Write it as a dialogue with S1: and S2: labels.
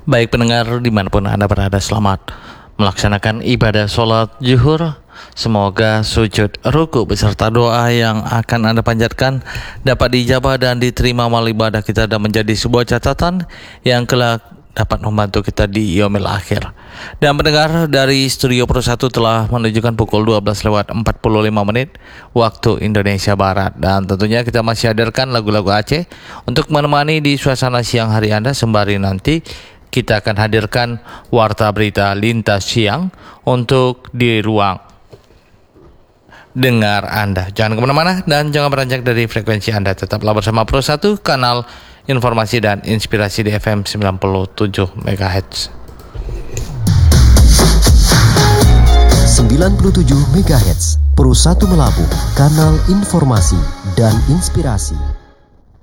S1: Baik pendengar dimanapun Anda berada, selamat melaksanakan ibadah sholat zuhur. Semoga sujud ruku beserta doa yang akan Anda panjatkan dapat dijabah dan diterima amal ibadah kita dan menjadi sebuah catatan yang kelak dapat membantu kita di yaumil akhir. Dan pendengar, dari Studio Pro 1 telah menunjukkan pukul 12:45 waktu Indonesia Barat. Dan tentunya kita masih hadirkan lagu-lagu Aceh untuk menemani di suasana siang hari Anda. Sembari nanti kita akan hadirkan warta berita lintas siang untuk di ruang dengar Anda. Jangan kemana-mana dan jangan beranjak dari frekuensi Anda. Tetaplah bersama Pro 1, kanal informasi dan inspirasi di FM 97 MHz.
S2: 97 MHz, Pro 1 Melabuh, kanal informasi dan inspirasi.